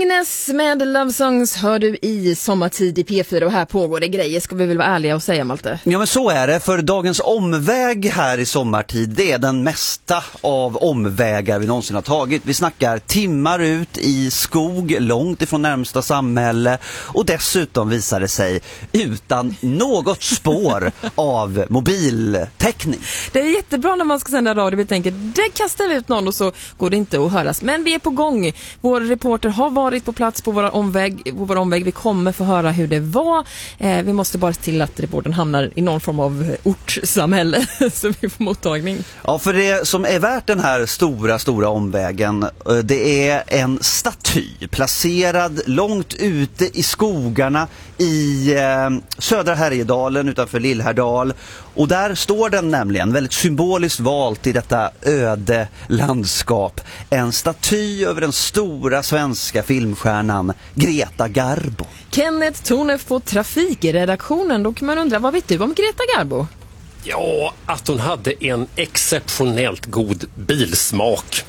Agnes med Love Songs hör du i sommartid i P4 och här pågår det grejer, ska vi väl vara ärliga och säga, Malte? Ja, men så är det, för dagens omväg här i sommartid, det är den mesta av omvägar vi någonsin har tagit. Vi snackar timmar ut i skog långt ifrån närmsta samhälle och dessutom visar det sig utan något spår av mobiltäckning. Det är jättebra när man ska sända radio, vi tänker, det kastar vi ut någon och så går det inte att höras. Men vi är på gång. Vår reporter har varit på plats på vår omväg. Vi kommer få höra hur det var. Vi måste bara se till att reportern hamnar i någon form av ortssamhälle så vi får mottagning. Ja, för det som är värt den här stora omvägen, det är en staty placerad långt ute i skogarna i södra Härjedalen utanför Lillhärdal. Och där står den nämligen, väldigt symboliskt valt i detta öde landskap, en staty över den stora svenska filmstjärnan Greta Garbo. Kenneth Tornef på Trafikredaktionen. Då kan man undra, vad vet du om Greta Garbo? Ja, att hon hade en exceptionellt god bilsmak.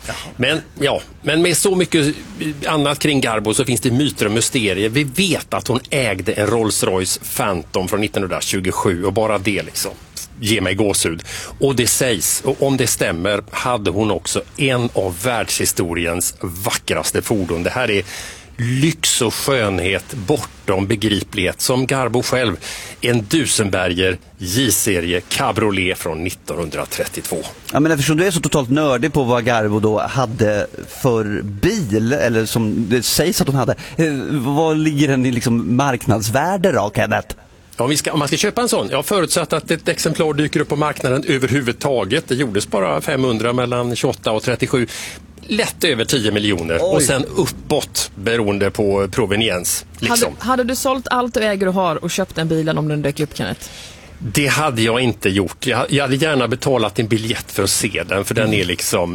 Men med så mycket annat kring Garbo så finns det myter och mysterier. Vi vet att hon ägde en Rolls-Royce Phantom från 1927 och bara det liksom ger mig gåshud. Och det sägs, och om det stämmer, hade hon också en av världshistoriens vackraste fordon. Det här är lyx och skönhet bortom begriplighet, som Garbo själv, en Duesenberger J-serie cabriolet från 1932. Ja, men eftersom du är så totalt nördig på vad Garbo då hade för bil, eller som det sägs att hon hade, vad ligger den i liksom marknadsvärde då, Kenneth? Ja, om man ska köpa en sån, jag förutsatt att ett exemplar dyker upp på marknaden överhuvudtaget. Det gjordes bara 500 mellan 28 och 37. Lätt över 10 miljoner. Oj. Och sen uppåt beroende på proveniens. Liksom. Hade du sålt allt du äger och har och köpt en bilen om den dök upp, Kenneth? Det hade jag inte gjort. Jag hade gärna betalat en biljett för att se den, för den är liksom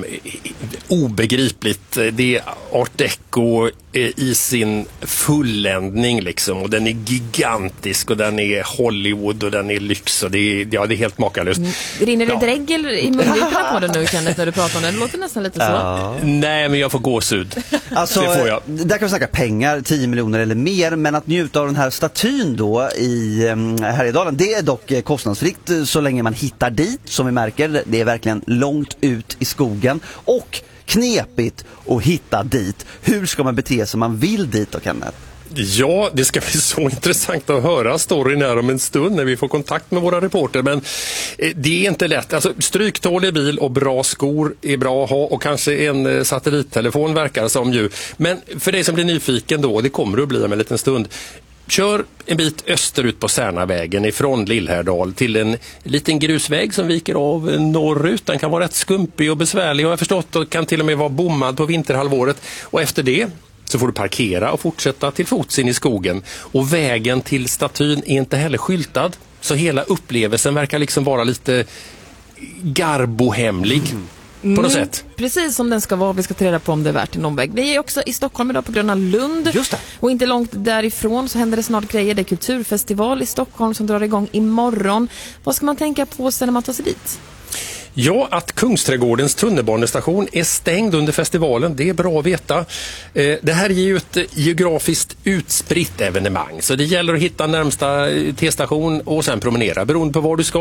obegripligt. Det är art deco i sin fulländning liksom, och den är gigantisk och den är Hollywood och den är lyx och det är helt makalöst. Rinner det dregel i mungiporna på den nu, Kenneth, när du pratar om den? Det låter nästan lite så. Nej, men jag får gåshud. Alltså, det får jag. Där kan vi snacka pengar, 10 miljoner eller mer, men att njuta av den här statyn då i Härjedalen, det är dock kostnadsfritt så länge man hittar dit, som vi märker. Det är verkligen långt ut i skogen och knepigt att hitta dit. Hur ska man bete sig om man vill dit då, Kenneth? Ja, det ska bli så intressant att höra storyn här om en stund när vi får kontakt med våra reporter, men det är inte lätt. Alltså, stryktålig bil och bra skor är bra att ha, och kanske en satellittelefon verkar som ju. Men för dig som blir nyfiken då, det kommer att bli om en liten stund, kör en bit österut på Särnavägen ifrån Lillhärdal till en liten grusväg som viker av norrut. Den kan vara rätt skumpig och besvärlig, och jag har förstått att kan till och med vara bommad på vinterhalvåret. Och efter det så får du parkera och fortsätta till fots in i skogen. Och vägen till statyn är inte heller skyltad, så hela upplevelsen verkar liksom vara lite garbohemlig. På något sätt. Precis som den ska vara. Vi ska ta reda på om det är värt en omväg. Vi är också i Stockholm idag på Gröna Lund. Just det. Och inte långt därifrån så händer det snart grejer. Det är kulturfestival i Stockholm som drar igång imorgon. Vad ska man tänka på sen när man tar sig dit? Ja, att Kungsträdgårdens tunnelbanestation är stängd under festivalen, det är bra att veta. Det här är ju ett geografiskt utspritt evenemang, så det gäller att hitta närmsta T-station och sen promenera beroende på var du ska.